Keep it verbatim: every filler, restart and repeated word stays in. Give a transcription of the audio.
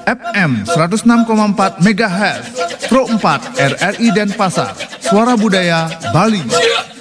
F M seratus enam koma empat MHz, Pro empat R R I Denpasar, Suara Budaya Bali.